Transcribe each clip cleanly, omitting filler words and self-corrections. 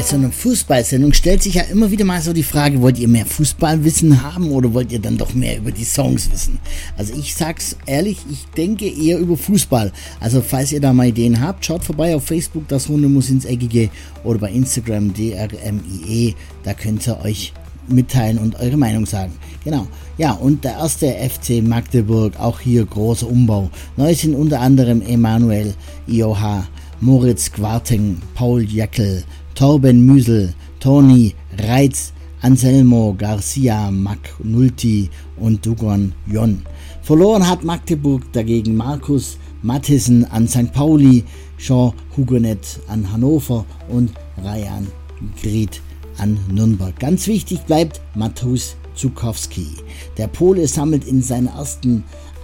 so einer Fußballsendung stellt sich ja immer wieder mal so die Frage, wollt ihr mehr Fußballwissen haben oder wollt ihr dann doch mehr über die Songs wissen? Also ich sag's ehrlich, ich denke eher über Fußball. Also falls ihr da mal Ideen habt, schaut vorbei auf Facebook, das Runde muss ins Eckige, oder bei Instagram DRMIE, da könnt ihr euch mitteilen und eure Meinung sagen. Genau. Ja, und der erste FC Magdeburg, auch hier großer Umbau. Neu sind unter anderem Emanuel Ioha, Moritz Gwarting, Paul Jackel, Torben Müsel, Toni Reitz, Anselmo Garcia, McNulty und Dugon Jon. Verloren hat Magdeburg dagegen Markus Mathiesen an St. Pauli, Jean Hugonet an Hannover und Ryan Gried an Nürnberg. Ganz wichtig bleibt Mateusz Zukowski. Der Pole sammelt in seinen ersten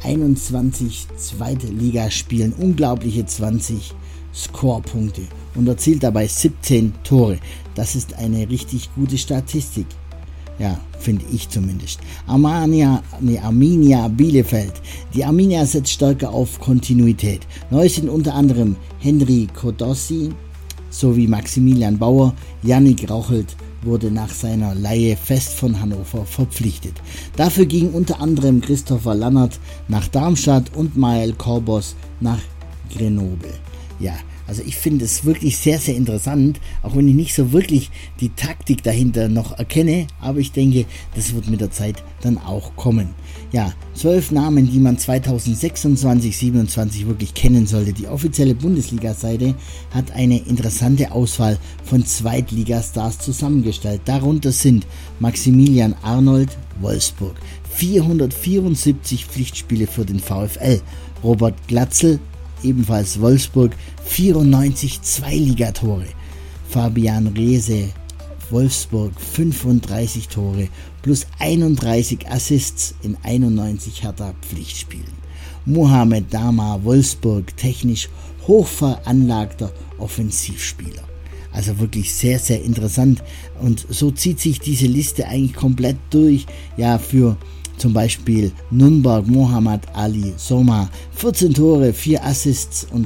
21 Zweitligaspielen unglaubliche 20 Scorepunkte und erzielt dabei 17 Tore. Das ist eine richtig gute Statistik. Ja, finde ich zumindest. Arminia Bielefeld. Die Arminia setzt stärker auf Kontinuität. Neu sind unter anderem Henry Kodossi sowie Maximilian Bauer. Yannick Rauchelt wurde nach seiner Leihe fest von Hannover verpflichtet. Dafür ging unter anderem Christopher Lannert nach Darmstadt und Mael Korbos nach Grenoble. Ja, also ich finde es wirklich sehr, sehr interessant, auch wenn ich nicht so wirklich die Taktik dahinter noch erkenne, aber ich denke, das wird mit der Zeit dann auch kommen. Ja, 12 Namen, die man 2026/27 wirklich kennen sollte. Die offizielle Bundesliga-Seite hat eine interessante Auswahl von Zweitligastars zusammengestellt. Darunter sind Maximilian Arnold, Wolfsburg, 474 Pflichtspiele für den VfL, Robert Glatzel, ebenfalls Wolfsburg, 94 Zweiligatore. Fabian Reese, Wolfsburg, 35 Tore plus 31 Assists in 91 Hertha-Pflichtspielen. Mohamed Dama, Wolfsburg, technisch hochveranlagter Offensivspieler. Also wirklich sehr, sehr interessant. Und so zieht sich diese Liste eigentlich komplett durch. Ja, für zum Beispiel Nürnberg, Mohamed Ali Soma, 14 Tore, 4 Assists und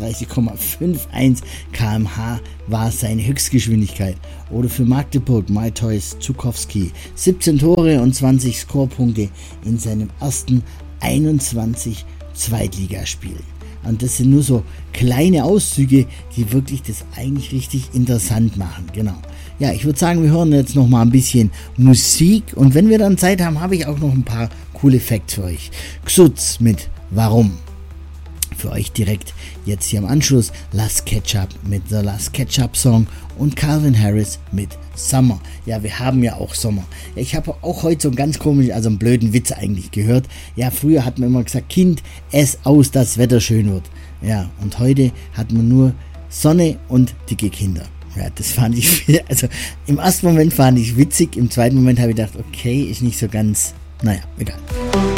35,51 km/h war seine Höchstgeschwindigkeit. Oder für Magdeburg, Mateusz Zukowski, 17 Tore und 20 Scorepunkte in seinem ersten 21 Zweitligaspielen. Und das sind nur so kleine Auszüge, die wirklich das eigentlich richtig interessant machen. Genau. Ja, ich würde sagen, wir hören jetzt noch mal ein bisschen Musik. Und wenn wir dann Zeit haben, habe ich auch noch ein paar coole Facts für euch. Xutz mit Warum. Für euch direkt jetzt hier im Anschluss Last Ketchup mit The Last Ketchup Song und Calvin Harris mit Summer. Ja, wir haben ja auch Sommer. Ja, ich habe auch heute so einen ganz komischen, also einen blöden Witz eigentlich gehört. Ja, früher hat man immer gesagt, Kind, ess aus, das Wetter schön wird. Ja, und heute hat man nur Sonne und dicke Kinder. Ja, das fand ich, also im ersten Moment fand ich witzig, im zweiten Moment habe ich gedacht, okay, ist nicht so ganz, naja, egal.